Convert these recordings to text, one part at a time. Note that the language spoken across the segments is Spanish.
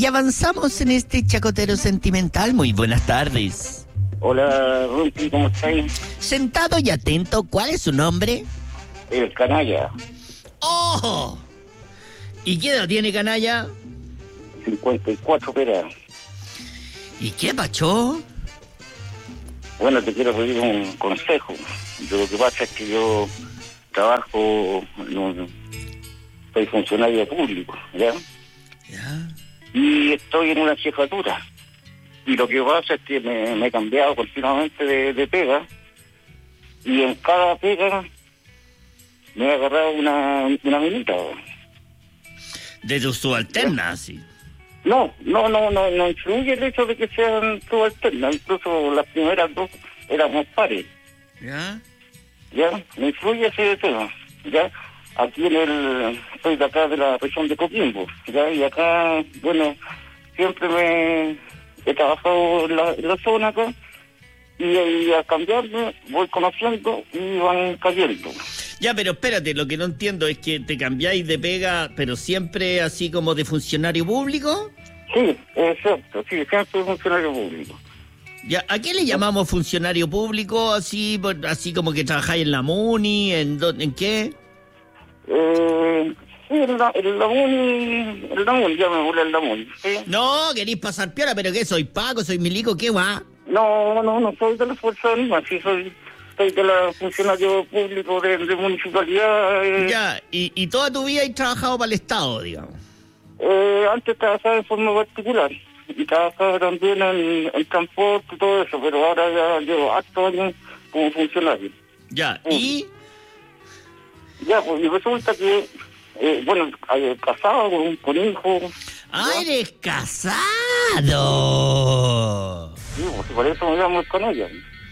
Y avanzamos en este chacotero sentimental. Muy buenas tardes. Hola, Rumpi, ¿cómo estáis? Sentado y atento, ¿cuál es su nombre? El canalla. ¡Oh! ¿Y qué edad tiene, canalla? 54 peras. ¿Y qué pachó? Bueno, te quiero pedir un consejo. Lo que pasa es que yo trabajo, soy funcionario público, ¿ya? Ya. Y estoy en una jefatura. Y lo que pasa es que me he cambiado continuamente de pega. Y en cada pega me he agarrado una minita. De tu subalterna, sí. No influye el hecho de que sean subalternas. Incluso las primeras dos éramos pares. ¿Ya? ¿Ya? Me influye ese tema. ¿Ya? Aquí soy de acá de la región de Coquimbo. ¿Ya? Y acá, bueno, siempre he trabajado en la zona acá. Y al cambiarme voy conociendo y van cayendo. Ya, pero espérate, lo que no entiendo es que te cambiáis de pega, pero siempre así como de funcionario público. Sí, exacto, sí, siempre soy funcionario público. Ya, ¿a qué le llamamos funcionario público? Así como que trabajáis en la MUNI, ¿en qué? Sí, en la MUNI, ya me volé en la MUNI, ¿sí? No, queréis pasar piola, pero ¿qué? ¿Soy Paco, soy milico? ¿Qué va? No soy de la Fuerza Anima, sí soy de la funcionario público de municipalidad. Ya, y toda tu vida has trabajado para el Estado, digamos. Antes trabajaba en forma particular y trabajaba también en transporte y todo eso, pero ahora ya llevo hartos años como funcionario. Ya, ¿y? Ya, pues y resulta que, casado con hijo. ¡Ah, ¿ya? eres casado! Sí, pues por eso me llamo el canalla.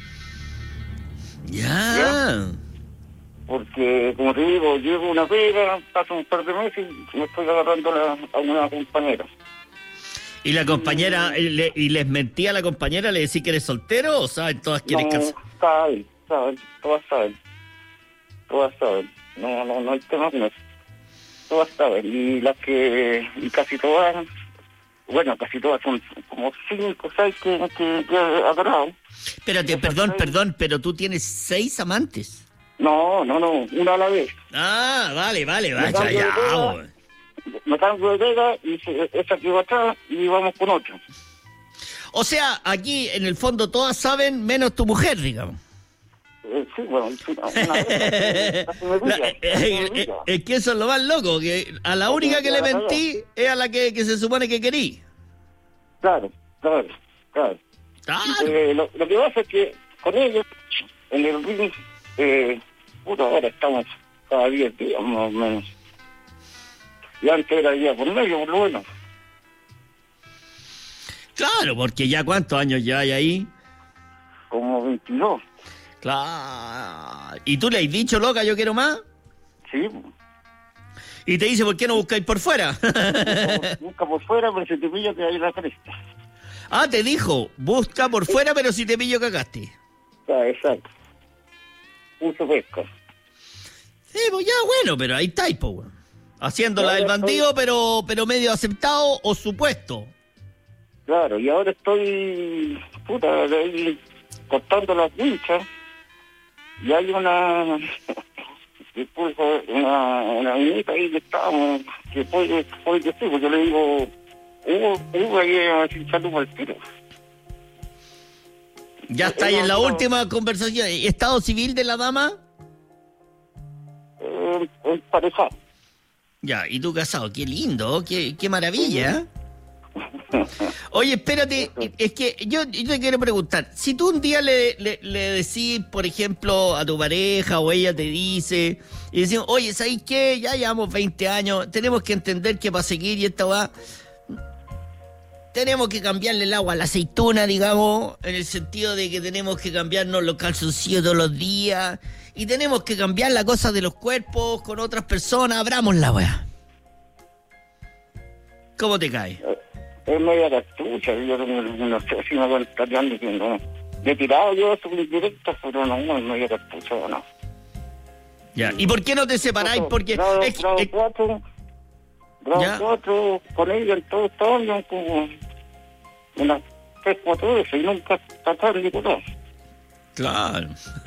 Ya. Porque, como te digo, llevo una pega, paso un par de meses y me estoy agarrando a una compañera. ¿Y la compañera, y les mentí a la compañera, le decís que eres soltero o saben todas que eres casado? Saben, todas saben. No hay tema con eso. Todas saben. Y casi todas son como 5 o 6 que he agarrado. Espérate, perdón, pero tú tienes 6 amantes. No, una a la vez. Ah, vale, vaya, ya. Me cambio de pega y esa que va atrás y vamos con otro. O sea, aquí en el fondo todas saben menos tu mujer, digamos. Sí, bueno, una vez casi me pilla. Es que eso es lo más loco, que a la única que le mentí es a la que se supone que querí. Claro. Claro. Lo que pasa es que con ellos, en el ring, ahora estamos cada 10 días más o menos. Y antes era día por medio, por lo bueno. Claro, porque ya ¿cuántos años ya hay ahí? Como 22. Claro. ¿Y tú le has dicho, loca, yo quiero más? Sí. Y te dice, ¿por qué no buscáis por fuera? Busca por fuera, pero si te pillo que hay la cresta. Ah, te dijo, busca por fuera, pero si te pillo cagaste. Ah, exacto. Uso pesca. Sí, pues ya, bueno, pero ahí estáis, po, weón. Haciéndola del bandido, pero medio aceptado o supuesto. Claro, y ahora estoy, de ahí, cortando las pinchas, y hay una niñita ahí que estábamos, que puede que sí, pues yo le digo, Hugo, ahí a chincharle un tiro. Ya está ahí en la última conversación. ¿Estado civil de la dama? Pareja. Ya, y tú casado, qué lindo, qué maravilla. Oye, espérate, es que yo te quiero preguntar, si tú un día le decís, por ejemplo, a tu pareja o ella te dice, y decimos, oye, ¿sabes qué? Ya llevamos 20 años, tenemos que entender que para seguir y esta va, tenemos que cambiarle el agua a la aceituna, digamos, en el sentido de que tenemos que cambiarnos los calzoncillos todos los días, y tenemos que cambiar la cosa de los cuerpos con otras personas, abramos la weá. ¿Cómo te cae? Es media cartucha, yo no sé si me voy a estar dando que no. Le he tirado yo su directo, pero no, es media cartucha, no. Ya, ¿y por qué no te separáis? Porque grado Ya. 4, con ella en todo estos años, como unas 3, 4 veces, y nunca trataron de diputado. Claro.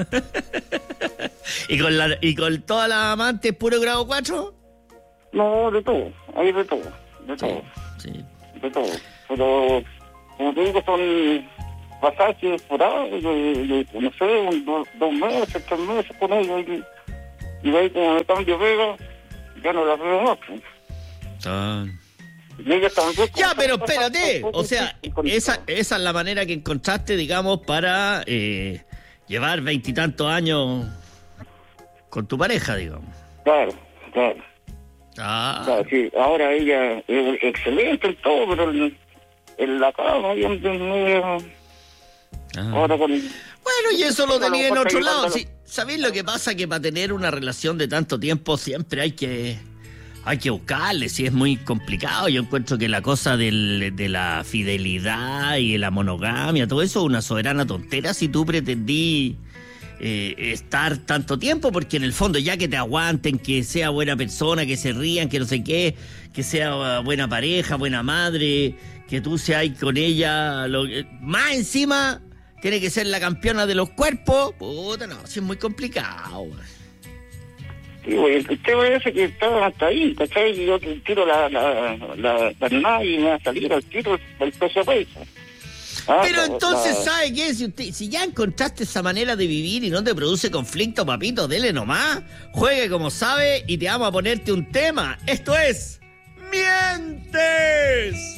¿Y con todas las amantes puro grado 4? No, de todo, hay de todo, Sí. de todo. Pero, como te digo, son pasajes por ahí, no sé, 2 meses, 3 meses con ellos, y de ahí como me cambio Vega, ya no las veo más. Pues. Ah. Y ella también, Ya, pero espérate, o sea, esa es la manera que encontraste, digamos, para llevar 20 y tantos años con tu pareja, digamos. Claro. Ah, Claro, sí, ahora ella es excelente en todo, pero en la cama, ahora con... bueno, y eso lo tenía en otro lado. Sí. Sí, ¿sabéis lo que pasa? Que para tener una relación de tanto tiempo siempre hay que buscarle, si es muy complicado. Yo encuentro que la cosa de la fidelidad y de la monogamia, todo eso es una soberana tontera si tú pretendí estar tanto tiempo, porque en el fondo ya que te aguanten, que sea buena persona, que se rían, que no sé qué, que sea buena pareja, buena madre, que tú seas con ella, más encima tiene que ser la campeona de los cuerpos, puta, no, sí es muy complicado. Sí, güey, el tema ese que estaba hasta ahí, ¿cachai? Y yo tiro la nada y me va a salir al tiro el peso a peso. Pero entonces, ¿sabe qué? Si ya encontraste esa manera de vivir y no te produce conflicto, papito, dele nomás, juegue como sabe y te vamos a ponerte un tema. Esto es... ¡Mientes!